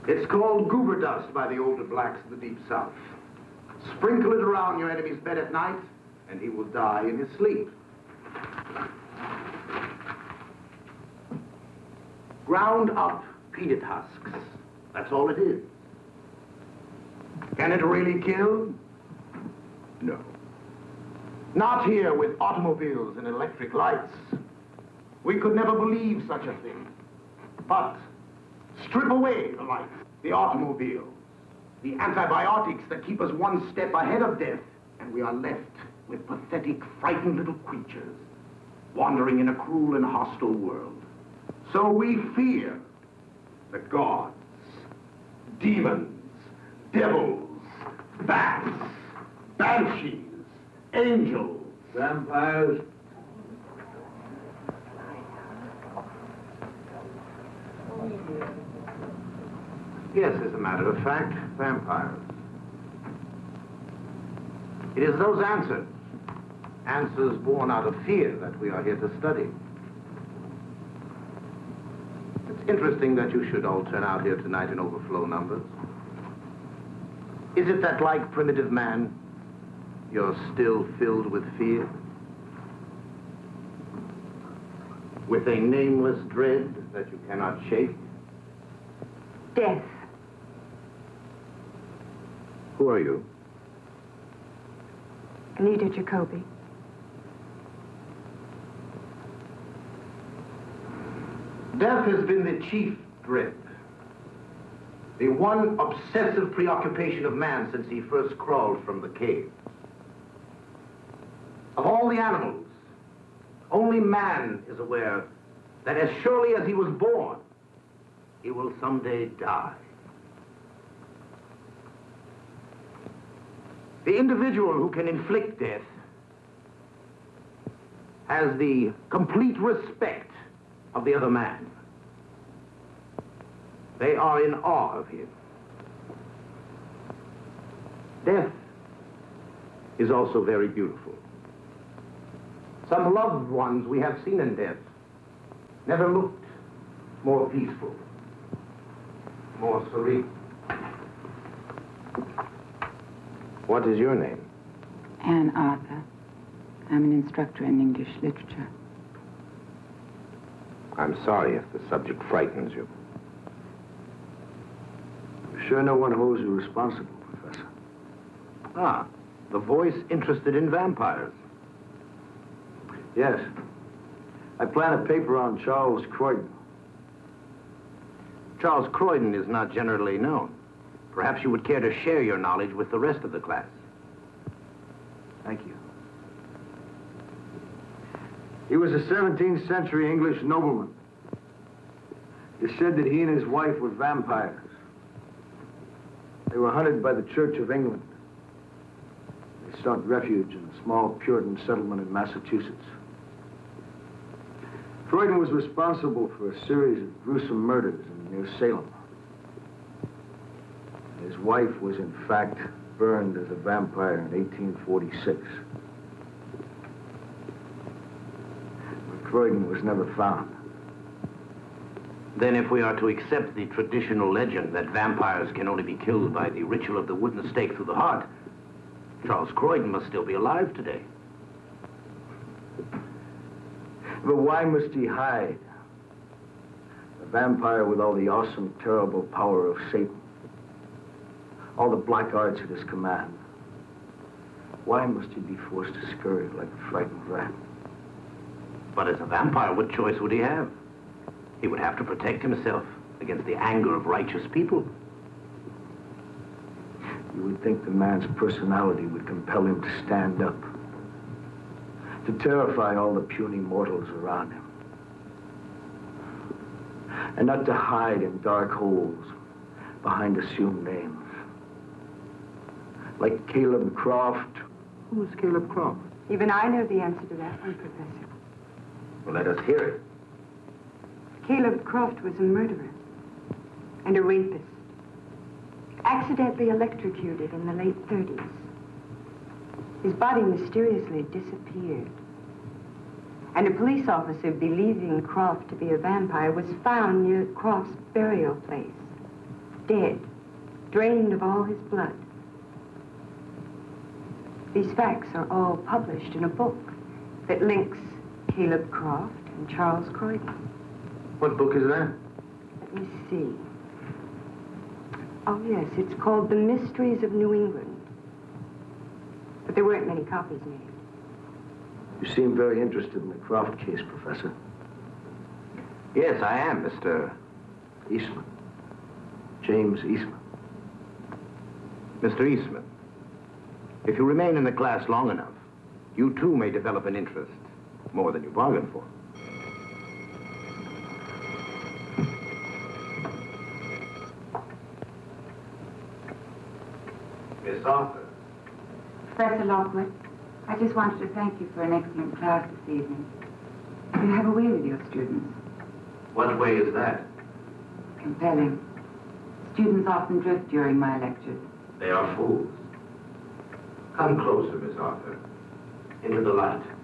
It's called goober dust by the older blacks of the Deep South. Sprinkle it around your enemy's bed at night, and he will die in his sleep. Ground up peanut husks. That's all it is. Can it really kill? No. Not here with automobiles and electric lights. We could never believe such a thing. But strip away the lights, the automobiles, the antibiotics that keep us one step ahead of death, and we are left with pathetic, frightened little creatures wandering in a cruel and hostile world. So we fear the gods, demons, devils, bats, banshees, angels, vampires. Yes, as a matter of fact, vampires. It is those answers born out of fear, that we are here to study. It's interesting that you should all turn out here tonight in overflow numbers. Is it that, like primitive man, you're still filled with fear? With a nameless dread that you cannot shake? Death. Who are you? Anita Jacoby. Death has been the chief dread. The one obsessive preoccupation of man since he first crawled from the cave. Of all the animals, only man is aware that as surely as he was born, he will someday die. The individual who can inflict death has the complete respect of the other man. They are in awe of him. Death is also very beautiful. Some loved ones we have seen in death never looked more peaceful, more serene. What is your name? Anne Arthur. I'm an instructor in English literature. I'm sorry if the subject frightens you. Sure no one holds you responsible, Professor. Ah, the voice interested in vampires. Yes. I plan a paper on Charles Croydon. Charles Croydon is not generally known. Perhaps you would care to share your knowledge with the rest of the class. Thank you. He was a 17th century English nobleman. It's said that he and his wife were vampires. They were hunted by the Church of England. They sought refuge in a small Puritan settlement in Massachusetts. Croydon was responsible for a series of gruesome murders near Salem. His wife was, in fact, burned as a vampire in 1846. But Croydon was never found. Then if we are to accept the traditional legend that vampires can only be killed by the ritual of the wooden stake through the heart, Charles Croydon must still be alive today. But why must he hide? A vampire with all the awesome, terrible power of Satan. All the black arts at his command. Why must he be forced to scurry like a frightened rat? But as a vampire, what choice would he have? He would have to protect himself against the anger of righteous people. You would think the man's personality would compel him to stand up, to terrify all the puny mortals around him, and not to hide in dark holes behind assumed names. Like Caleb Croft. Who is Caleb Croft? Even I know the answer to that one, Professor. Well, let us hear it. Caleb Croft was a murderer and a rapist. Accidentally electrocuted in the late 30s. His body mysteriously disappeared. And a police officer believing Croft to be a vampire was found near Croft's burial place. dead, drained of all his blood. These facts are all published in a book that links Caleb Croft and Charles Croydon. What book is that? Let me see. Oh, yes, it's called The Mysteries of New England. But there weren't many copies made. You seem very interested in the Croft case, Professor. Yes, I am, Mr. Eastman. James Eastman. Mr. Eastman. If you remain in the class long enough, you too may develop an interest, more than you bargained for. Miss Arthur. Professor Lockwood, I just wanted to thank you for an excellent class this evening. You have a way with your students. What way is that? Compelling. Students often drift during my lectures. They are fools. Come closer, Miss Arthur. Into the light.